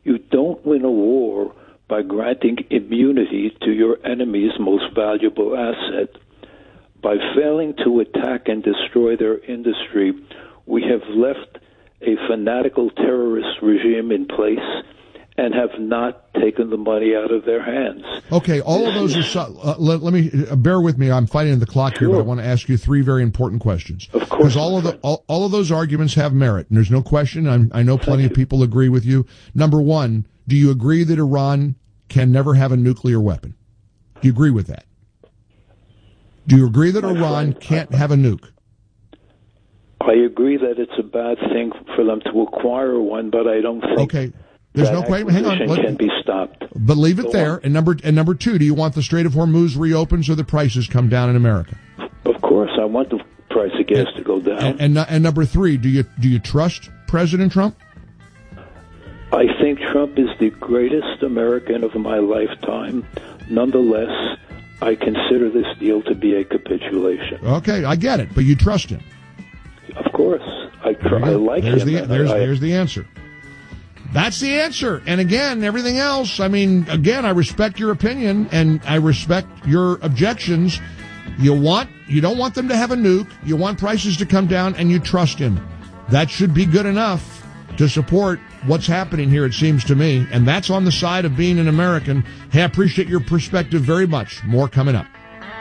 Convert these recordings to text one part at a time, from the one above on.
You don't win a war by granting immunity to your enemy's most valuable asset. By failing to attack and destroy their industry, we have left a fanatical terrorist regime in place and have not taken the money out of their hands. Okay, all of those are... let me... bear with me, I'm fighting the clock here, but I want to ask you three very important questions. Of course. Because all of those arguments have merit, and there's no question. I know plenty of people agree with you. Number one, do you agree that Iran can never have a nuclear weapon? Do you agree with that? Do you agree that Iran can't have a nuke? I agree that it's a bad thing for them to acquire one, but I don't think... Okay. There's no question. Hang on. Can be stopped. But leave it there. And number two, do you want the Strait of Hormuz reopened so the prices come down in America? Of course, I want the price of gas to go down. And number three, do you trust President Trump? I think Trump is the greatest American of my lifetime. Nonetheless, I consider this deal to be a capitulation. Okay, I get it, but you trust him. Of course, I like him. There's the answer. That's the answer. And again, everything else, I respect your opinion and I respect your objections. You don't want them to have a nuke. You want prices to come down and you trust him. That should be good enough to support what's happening here, it seems to me. And that's on the side of being an American. Hey, I appreciate your perspective very much. More coming up.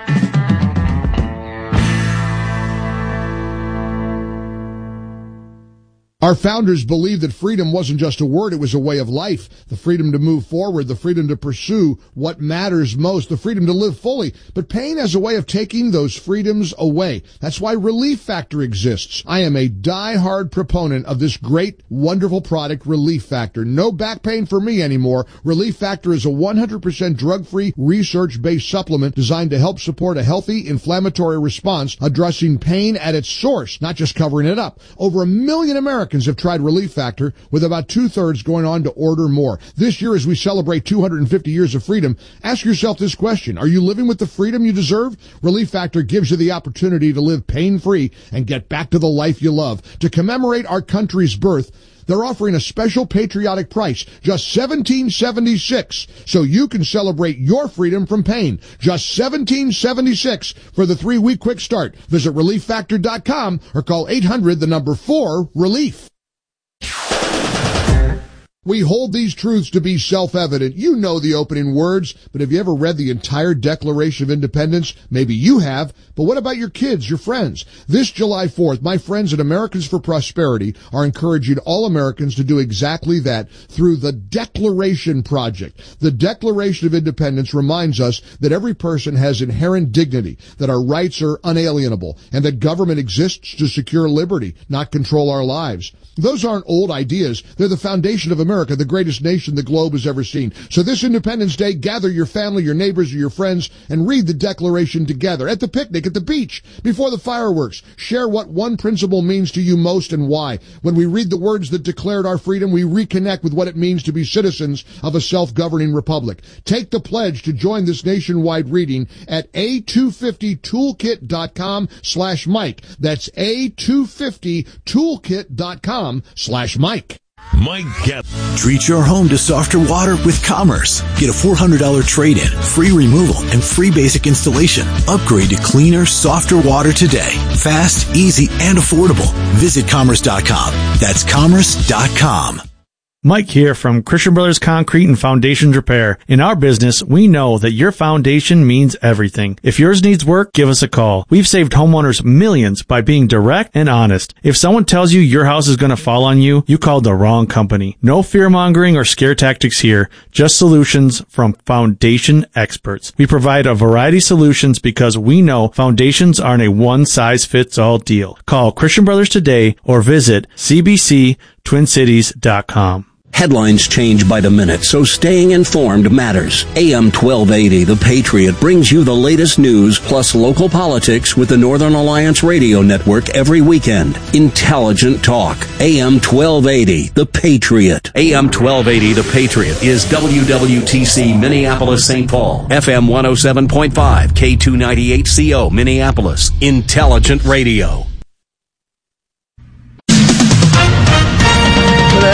Our founders believed that freedom wasn't just a word, it was a way of life. The freedom to move forward, the freedom to pursue what matters most, the freedom to live fully. But pain has a way of taking those freedoms away. That's why Relief Factor exists. I am a die-hard proponent of this great, wonderful product, Relief Factor. No back pain for me anymore. Relief Factor is a 100% drug-free, research-based supplement designed to help support a healthy inflammatory response, addressing pain at its source, not just covering it up. Over 1 million Americans have tried Relief Factor, with about 2/3 going on to order more. This year, as we celebrate 250 years of freedom, ask yourself this question. Are you living with the freedom you deserve? Relief Factor gives you the opportunity to live pain-free and get back to the life you love. To commemorate our country's birth, they're offering a special patriotic price, just $17.76, so you can celebrate your freedom from pain. Just $17.76 for the 3-week quick start. Visit ReliefFactor.com or call 800-4-RELIEF. We hold these truths to be self-evident. You know the opening words, but have you ever read the entire Declaration of Independence? Maybe you have, but what about your kids, your friends? This July 4th, my friends at Americans for Prosperity are encouraging all Americans to do exactly that through the Declaration Project. The Declaration of Independence reminds us that every person has inherent dignity, that our rights are unalienable, and that government exists to secure liberty, not control our lives. Those aren't old ideas. They're the foundation of America, the greatest nation the globe has ever seen. So this Independence Day, gather your family, your neighbors, or your friends, and read the Declaration together at the picnic, at the beach, before the fireworks. Share what one principle means to you most and why. When we read the words that declared our freedom, we reconnect with what it means to be citizens of a self-governing republic. Take the pledge to join this nationwide reading at a250toolkit.com/Mike. That's a250toolkit.com/Mike. Mike Gap. Treat your home to softer water with Commerce. Get a $400 trade-in, free removal, and free basic installation. Upgrade to cleaner, softer water today. Fast, easy, and affordable. Visit Commerce.com. That's Commerce.com. Mike here from Christian Brothers Concrete and Foundations Repair. In our business, we know that your foundation means everything. If yours needs work, give us a call. We've saved homeowners millions by being direct and honest. If someone tells you your house is going to fall on you, you called the wrong company. No fear-mongering or scare tactics here, just solutions from foundation experts. We provide a variety of solutions because we know foundations aren't a one-size-fits-all deal. Call Christian Brothers today or visit cbctwincities.com. Headlines change by the minute, so staying informed matters. AM 1280, The Patriot, brings you the latest news plus local politics with the Northern Alliance Radio Network every weekend. Intelligent talk. AM 1280, The Patriot. AM 1280, The Patriot is WWTC Minneapolis, St. Paul. FM 107.5, K298CO Minneapolis. Intelligent Radio. Good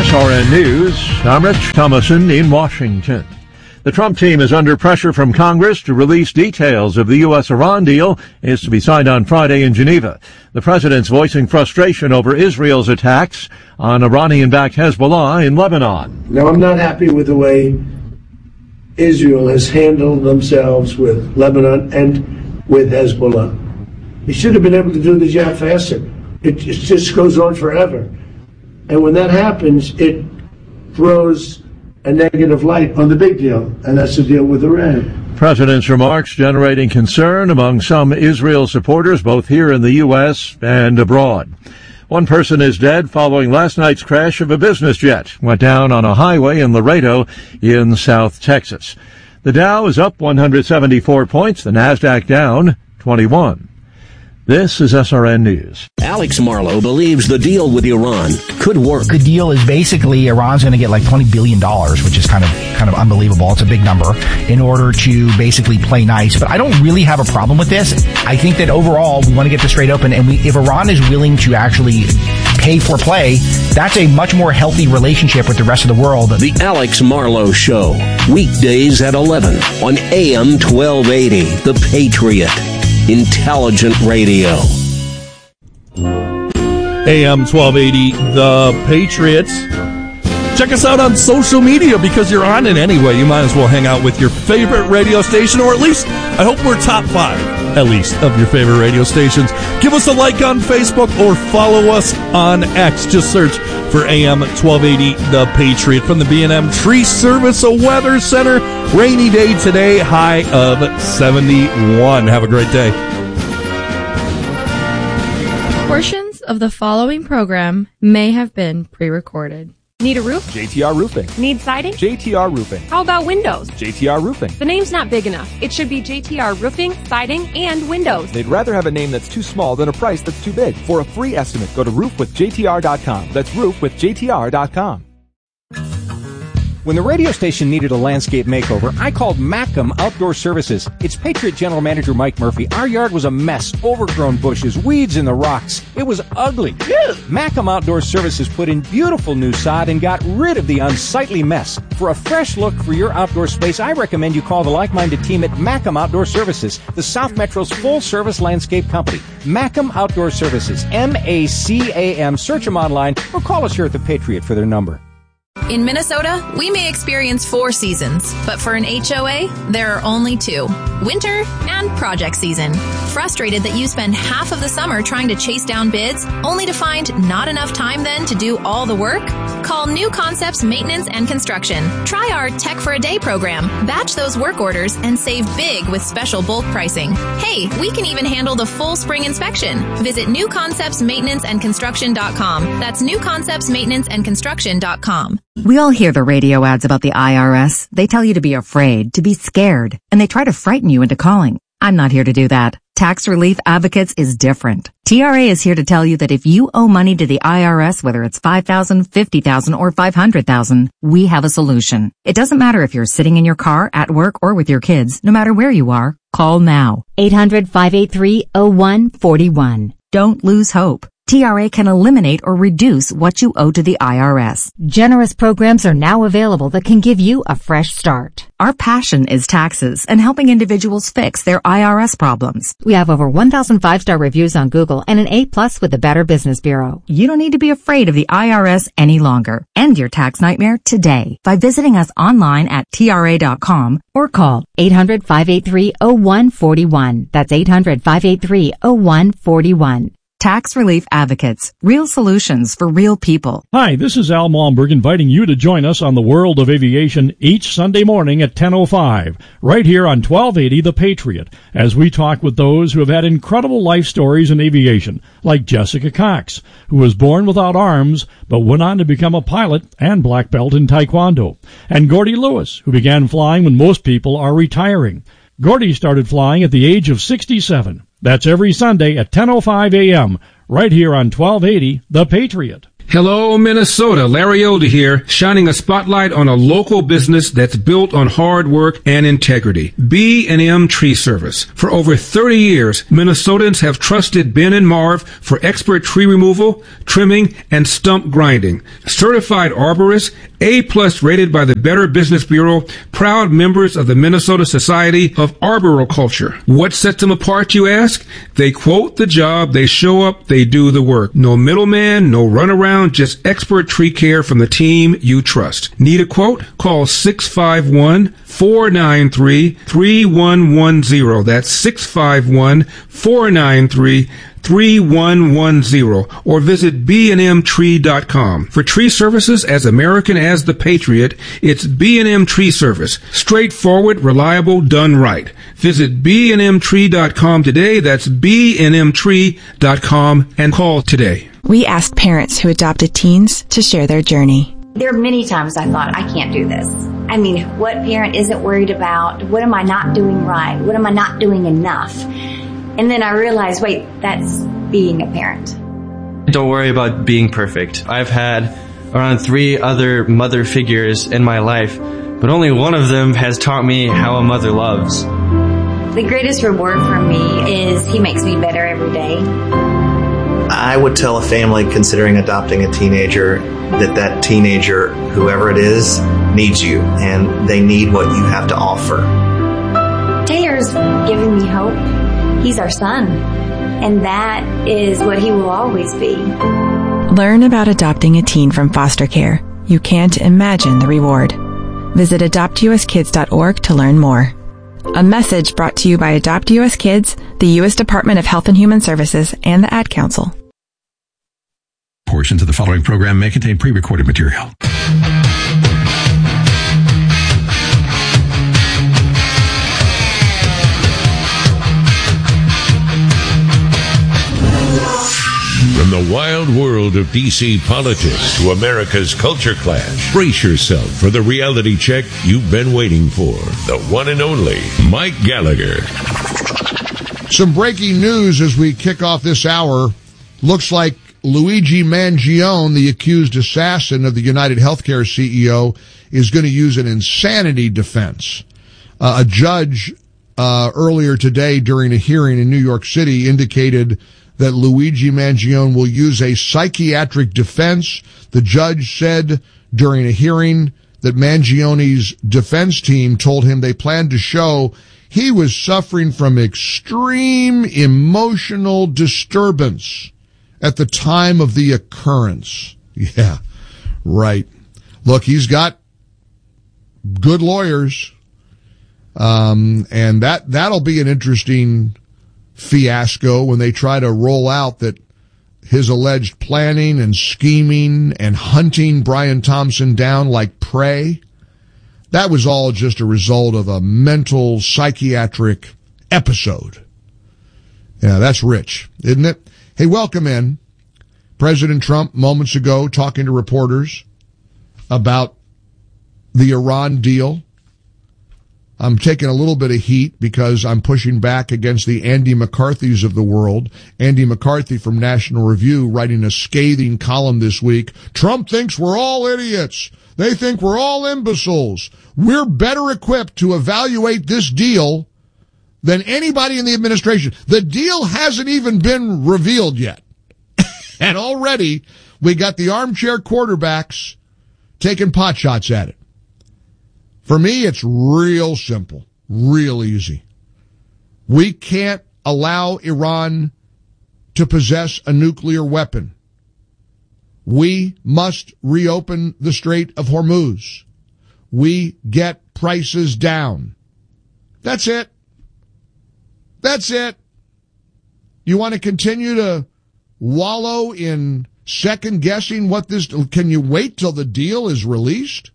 SRN News, I'm Rich Thomason in Washington. The Trump team is under pressure from Congress to release details of the U.S.-Iran deal is to be signed on Friday in Geneva. The president's voicing frustration over Israel's attacks on Iranian-backed Hezbollah in Lebanon. Now, I'm not happy with the way Israel has handled themselves with Lebanon and with Hezbollah. They should have been able to do the job faster. It just goes on forever. And when that happens, it throws a negative light on the big deal, and that's the deal with Iran. President's remarks generating concern among some Israel supporters, both here in the U.S. and abroad. One person is dead following last night's crash of a business jet. Went down on a highway in Laredo in South Texas. The Dow is up 174 points, the NASDAQ down 21. This is SRN News. Alex Marlow believes the deal with Iran could work. The deal is basically Iran's going to get like $20 billion, which is kind of unbelievable. It's a big number in order to basically play nice. But I don't really have a problem with this. I think that overall we want to get this straight open. And if Iran is willing to actually pay for play, that's a much more healthy relationship with the rest of the world. The Alex Marlow Show, weekdays at 11 on AM 1280, The Patriot. Intelligent radio. AM 1280, The Patriots. Check us out on social media because you're on it anyway. You might as well hang out with your favorite radio station, or at least, I hope we're top 5, at least, of your favorite radio stations. Give us a like on Facebook or follow us on X. Just search for AM 1280, The Patriot. From the B&M Tree Service Weather Center, rainy day today, high of 71. Have a great day. Portions of the following program may have been pre-recorded. Need a roof? JTR Roofing. Need siding? JTR Roofing. How about windows? JTR Roofing. The name's not big enough. It should be JTR Roofing, Siding, and Windows. They'd rather have a name that's too small than a price that's too big. For a free estimate, go to roofwithjtr.com. That's roofwithjtr.com. When the radio station needed a landscape makeover, I called Macam Outdoor Services. It's Patriot General Manager Mike Murphy. Our yard was a mess, overgrown bushes, weeds in the rocks. It was ugly. Macam Outdoor Services put in beautiful new sod and got rid of the unsightly mess. For a fresh look for your outdoor space, I recommend you call the like-minded team at Macam Outdoor Services, the South Metro's full-service landscape company. Macam Outdoor Services, M-A-C-A-M. Search them online or call us here at the Patriot for their number. In Minnesota, we may experience 4 seasons, but for an HOA, there are only 2. Winter and project season. Frustrated that you spend half of the summer trying to chase down bids, only to find not enough time then to do all the work? Call New Concepts Maintenance and Construction. Try our Tech for a Day program. Batch those work orders and save big with special bulk pricing. Hey, we can even handle the full spring inspection. Visit newconceptsmaintenanceandconstruction.com. That's newconceptsmaintenanceandconstruction.com. We all hear the radio ads about the IRS. They tell you to be afraid, to be scared, and they try to frighten you into calling. I'm not here to do that. Tax Relief Advocates is different. TRA is here to tell you that if you owe money to the IRS, whether it's $5,000, $50,000, or $500,000, we have a solution. It doesn't matter if you're sitting in your car, at work, or with your kids. No matter where you are, call now. 800-583-0141. Don't lose hope. TRA can eliminate or reduce what you owe to the IRS. Generous programs are now available that can give you a fresh start. Our passion is taxes and helping individuals fix their IRS problems. We have over 1,000 5-star reviews on Google and an A+ with the Better Business Bureau. You don't need to be afraid of the IRS any longer. End your tax nightmare today by visiting us online at TRA.com or call 800-583-0141. That's 800-583-0141. Tax Relief Advocates. Real solutions for real people. Hi, this is Al Malmberg inviting you to join us on the World of Aviation each Sunday morning at 10:05, right here on 1280 The Patriot, as we talk with those who have had incredible life stories in aviation, like Jessica Cox, who was born without arms but went on to become a pilot and black belt in Taekwondo, and Gordy Lewis, who began flying when most people are retiring. Gordy started flying at the age of 67. That's every Sunday at 10:05 a.m., right here on 1280 The Patriot. Hello, Minnesota. Larry Elder here, shining a spotlight on a local business that's built on hard work and integrity. B&M Tree Service. For over 30 years, Minnesotans have trusted Ben and Marv for expert tree removal, trimming, and stump grinding. Certified arborists, A+ rated by the Better Business Bureau, proud members of the Minnesota Society of Arboriculture. What sets them apart, you ask? They quote the job, they show up, they do the work. No middleman, no runaround, just expert tree care from the team you trust. Need a quote? Call 651-493-3110. That's 651-493-3110, or visit bnmtree.com. For tree services as American as the Patriot, it's B&M Tree Service. Straightforward, reliable, done right. Visit bnmtree.com today. That's bnmtree.com, and call today. We asked parents who adopted teens to share their journey. There are many times I thought, I can't do this. I mean, what parent isn't worried about? What am I not doing right? What am I not doing enough? And then I realized, wait, that's being a parent. Don't worry about being perfect. I've had around 3 other mother figures in my life, but only one of them has taught me how a mother loves. The greatest reward for me is he makes me better every day. I would tell a family considering adopting a teenager that teenager, whoever it is, needs you, and they need what you have to offer. Taylor's giving me hope. He's our son, and that is what he will always be. Learn about adopting a teen from foster care. You can't imagine the reward. Visit adoptuskids.org to learn more. A message brought to you by Adopt U.S. Kids, the U.S. Department of Health and Human Services, and the Ad Council. Portions of the following program may contain pre-recorded material. From the wild world of D.C. politics to America's culture clash, brace yourself for the reality check you've been waiting for. The one and only Mike Gallagher. Some breaking news as we kick off this hour. Looks like Luigi Mangione, the accused assassin of the United Healthcare CEO, is going to use an insanity defense. A judge earlier today during a hearing in New York City indicated that Luigi Mangione will use a psychiatric defense. The judge said during a hearing that Mangione's defense team told him they planned to show he was suffering from extreme emotional disturbance at the time of the occurrence. Yeah, right. Look, he's got good lawyers, and that'll be an interesting fiasco when they try to roll out that his alleged planning and scheming and hunting Brian Thompson down like prey, that was all just a result of a mental psychiatric episode. Yeah, that's rich, isn't it? Hey, welcome in. President Trump moments ago talking to reporters about the Iran deal. I'm taking a little bit of heat because I'm pushing back against the Andy McCarthy's of the world. Andy McCarthy from National Review writing a scathing column this week. Trump thinks we're all idiots. They think we're all imbeciles. We're better equipped to evaluate this deal than anybody in the administration. The deal hasn't even been revealed yet. And already we got the armchair quarterbacks taking pot shots at it. For me, it's real simple, real easy. We can't allow Iran to possess a nuclear weapon. We must reopen the Strait of Hormuz. We get prices down. That's it. That's it. You want to continue to wallow in second guessing what this, can you wait till the deal is released?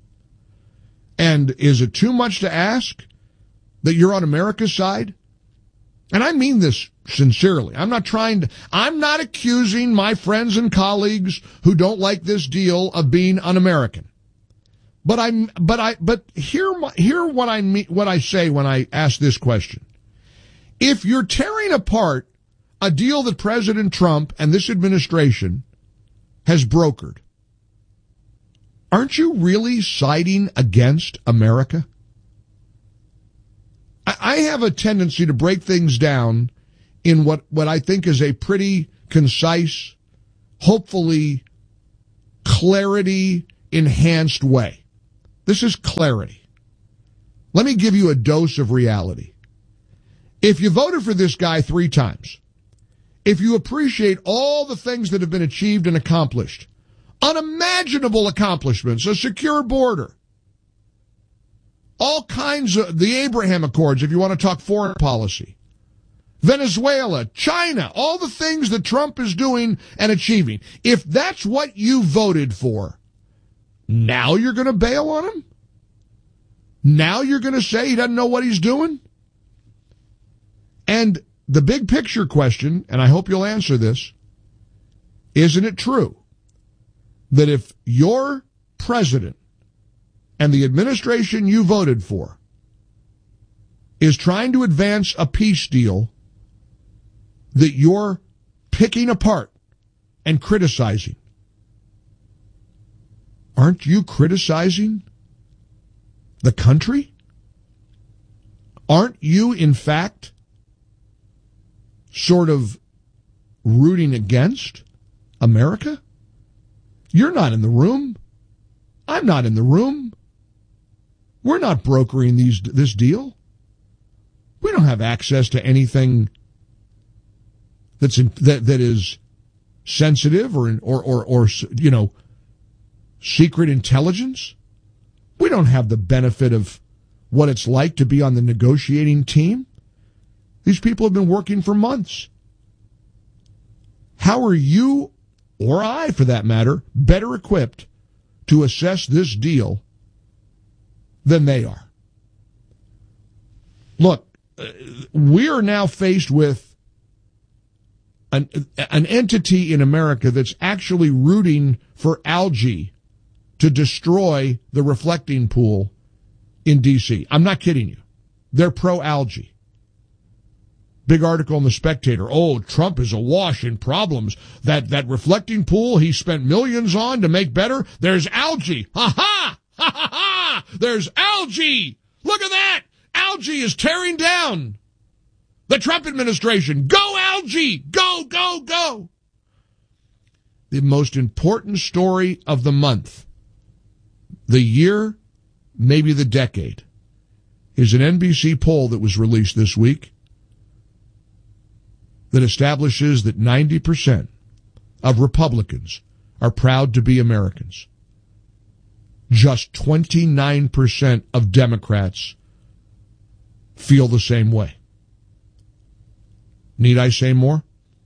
And is it too much to ask that you're on America's side? And I mean this sincerely. I'm not accusing my friends and colleagues who don't like this deal of being un-American. But hear what I mean, what I say when I ask this question. If you're tearing apart a deal that President Trump and this administration has brokered, aren't you really siding against America? I have a tendency to break things down in what I think is a pretty concise, hopefully clarity-enhanced way. This is clarity. Let me give you a dose of reality. If you voted for this guy 3 times, if you appreciate all the things that have been achieved and accomplished, unimaginable accomplishments, a secure border, all kinds of the Abraham Accords, if you want to talk foreign policy, Venezuela, China, all the things that Trump is doing and achieving. If that's what you voted for, now you're going to bail on him? Now you're going to say he doesn't know what he's doing? And the big picture question, and I hope you'll answer this, isn't it true that if your president and the administration you voted for is trying to advance a peace deal that you're picking apart and criticizing, aren't you criticizing the country? Aren't you, in fact, sort of rooting against America? You're not in the room. I'm not in the room. We're not brokering this deal. We don't have access to anything that is sensitive or secret intelligence. We don't have the benefit of what it's like to be on the negotiating team. These people have been working for months. How are you, or I for that matter, better equipped to assess this deal than they are? Look, we are now faced with an entity in America that's actually rooting for algae to destroy the reflecting pool in D.C. I'm not kidding you. They're pro-algae. Big article in The Spectator. Oh, Trump is awash in problems. That reflecting pool he spent millions on to make better, there's algae. Ha ha! Ha ha ha! There's algae! Look at that! Algae is tearing down the Trump administration. Go algae! Go, go, go! The most important story of the month, the year, maybe the decade, is an NBC poll that was released this week that establishes that 90% of Republicans are proud to be Americans. Just 29% of Democrats feel the same way. Need I say more?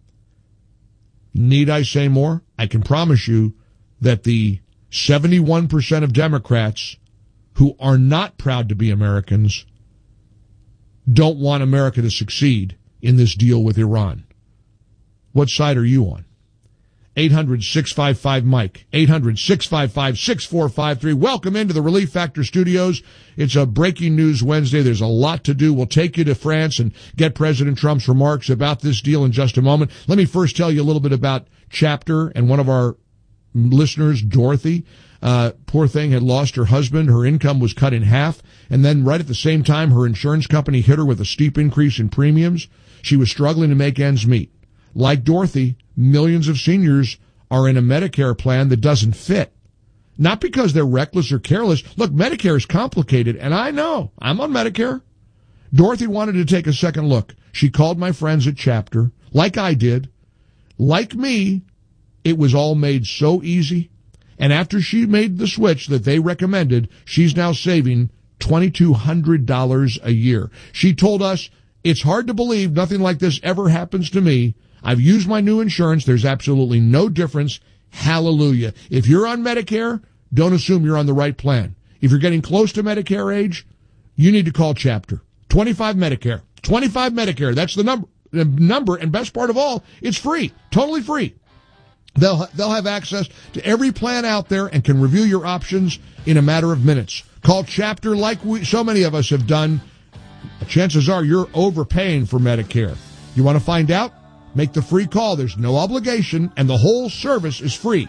Need I say more? I can promise you that the 71% of Democrats who are not proud to be Americans don't want America to succeed in this deal with Iran. What side are you on? 800-655-MIKE. 800-655-6453. Welcome into the Relief Factor Studios. It's a breaking news Wednesday. There's a lot to do. We'll take you to France and get President Trump's remarks about this deal in just a moment. Let me first tell you a little bit about Chapter and one of our listeners, Dorothy. Poor thing had lost her husband. Her income was cut in half. And then right at the same time, her insurance company hit her with a steep increase in premiums. She was struggling to make ends meet. Like Dorothy, millions of seniors are in a Medicare plan that doesn't fit. Not because they're reckless or careless. Look, Medicare is complicated, and I know. I'm on Medicare. Dorothy wanted to take a second look. She called my friends at Chapter, like I did. Like me, it was all made so easy. And after she made the switch that they recommended, she's now saving $2,200 a year. She told us, it's hard to believe nothing like this ever happens to me. I've used my new insurance. There's absolutely no difference. Hallelujah. If you're on Medicare, don't assume you're on the right plan. If you're getting close to Medicare age, you need to call Chapter. 25 Medicare. 25 Medicare. That's the number. The number, and best part of all, it's free. Totally free. They'll have access to every plan out there and can review your options in a matter of minutes. Call Chapter like so many of us have done. Chances are you're overpaying for Medicare. You want to find out? Make the free call. There's no obligation, and the whole service is free.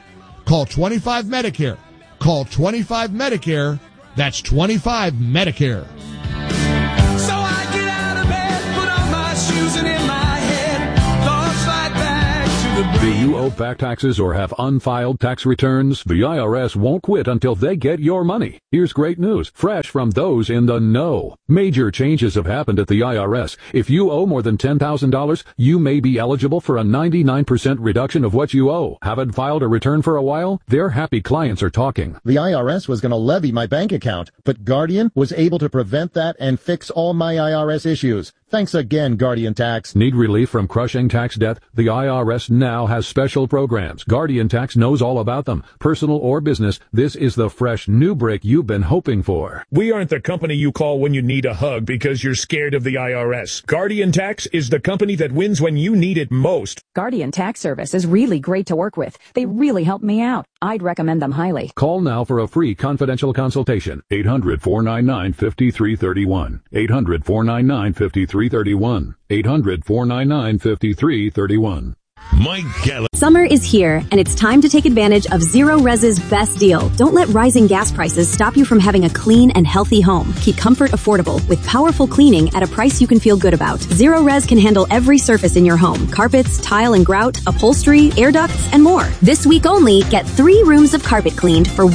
Call 25 Medicare. Call 25 Medicare. That's 25 Medicare. So I get out of bed, put on my shoes, and in my head, thoughts fly back to the Do you owe back taxes or have unfiled tax returns? The IRS won't quit until they get your money. Here's great news, fresh from those in the know. Major changes have happened at the IRS. If you owe more than $10,000, you may be eligible for a 99% reduction of what you owe. Haven't filed a return for a while? Their happy clients are talking. The IRS was going to levy my bank account, but Guardian was able to prevent that and fix all my IRS issues. Thanks again, Guardian Tax. Need relief from crushing tax debt? The IRS now has special programs. Guardian Tax knows all about them. Personal or business, this is the fresh new break you've been hoping for. We aren't the company you call when you need a hug because you're scared of the IRS. Guardian Tax is the company that wins when you need it most. Guardian Tax Service is really great to work with. They really helped me out. I'd recommend them highly. Call now for a free confidential consultation. 800-499-5331. 800-499-5331. 800-499-5331. Mike Gallagher. Summer is here, and it's time to take advantage of Zero Res's best deal. Don't let rising gas prices stop you from having a clean and healthy home. Keep comfort affordable with powerful cleaning at a price you can feel good about. Zero Res can handle every surface in your home. Carpets, tile and grout, upholstery, air ducts, and more. This week only, get 3 rooms of carpet cleaned for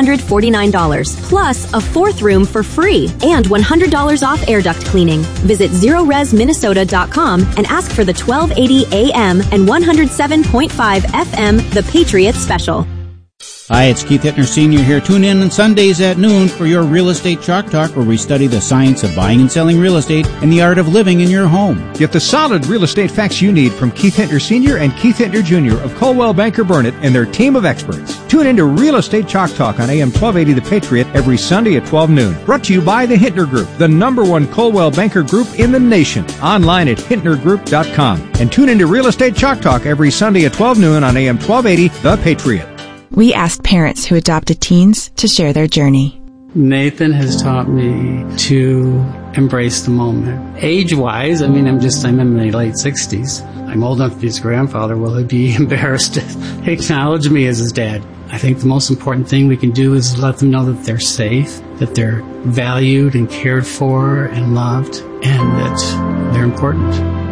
$149, plus a 4th room for free, and $100 off air duct cleaning. Visit ZeroResMinnesota.com and ask for the 1280 AM and 107.5 FM The Patriot Special. Hi, it's Keith Hittner Sr. here. Tune in on Sundays at noon for your Real Estate Chalk Talk, where we study the science of buying and selling real estate and the art of living in your home. Get the solid real estate facts you need from Keith Hittner Sr. and Keith Hittner Jr. of Coldwell Banker Burnett and their team of experts. Tune into Real Estate Chalk Talk on AM 1280 The Patriot every Sunday at 12 noon. Brought to you by the Hittner Group, the #1 Coldwell Banker Group in the nation. Online at HittnerGroup.com. And tune into Real Estate Chalk Talk every Sunday at 12 noon on AM 1280 The Patriot. We asked parents who adopted teens to share their journey. Nathan has taught me to embrace the moment. Age-wise, I'm in my late 60s. I'm old enough to be his grandfather. Will he be embarrassed to acknowledge me as his dad? I think the most important thing we can do is let them know that they're safe, that they're valued and cared for and loved, and that they're important.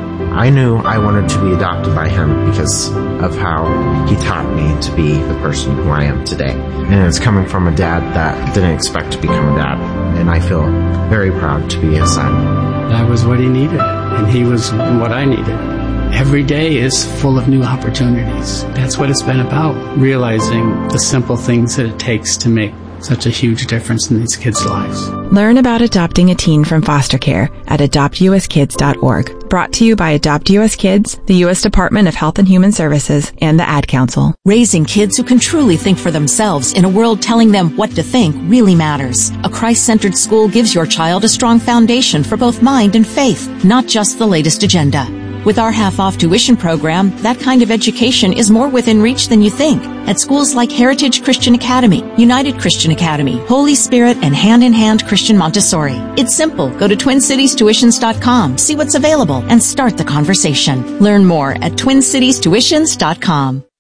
I knew I wanted to be adopted by him because of how he taught me to be the person who I am today. And it's coming from a dad that didn't expect to become a dad. And I feel very proud to be his son. That was what he needed, and he was what I needed. Every day is full of new opportunities. That's what it's been about, realizing the simple things that it takes to make such a huge difference in these kids' lives. Learn about adopting a teen from foster care at adoptuskids.org. Brought to you by Adopt U.S. Kids, the U.S. Department of Health and Human Services, and the Ad Council. Raising kids who can truly think for themselves in a world telling them what to think really matters. A Christ-centered school gives your child a strong foundation for both mind and faith, not just the latest agenda. With our half-off tuition program, that kind of education is more within reach than you think. At schools like Heritage Christian Academy, United Christian Academy, Holy Spirit, and Hand in Hand Christian Montessori. It's simple. Go to TwinCitiesTuitions.com, see what's available, and start the conversation. Learn more at TwinCitiesTuitions.com.